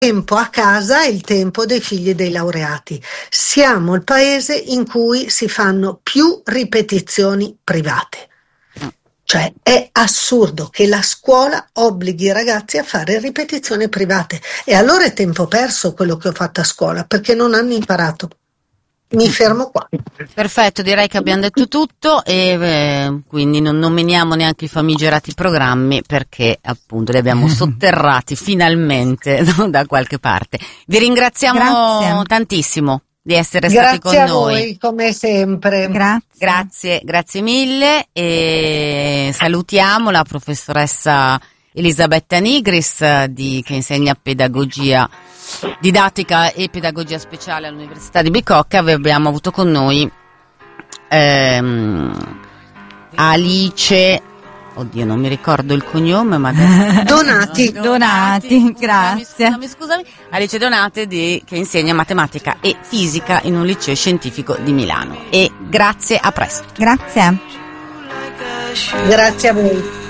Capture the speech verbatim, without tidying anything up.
tempo a casa è il tempo dei figli dei laureati. Siamo il paese in cui si fanno più ripetizioni private. Cioè è assurdo che la scuola obblighi i ragazzi a fare ripetizioni private, e allora è tempo perso quello che ho fatto a scuola, perché non hanno imparato. Mi fermo qua. Perfetto, direi che abbiamo detto tutto, e eh, quindi non nominiamo neanche i famigerati programmi, perché appunto li abbiamo sotterrati finalmente da qualche parte. Vi ringraziamo Grazie. tantissimo di essere Grazie stati con a noi. voi, come sempre. Grazie. Grazie, grazie mille, e salutiamo la professoressa Elisabetta Nigris, di, che insegna pedagogia didattica e pedagogia speciale all'Università di Bicocca. Abbiamo avuto con noi ehm, Alice, oddio non mi ricordo il cognome, ma adesso... Donati. Donati, grazie. Scusami, scusami, Alice Donati, di, che insegna matematica e fisica in un liceo scientifico di Milano. E grazie, a presto. Grazie. Grazie a voi.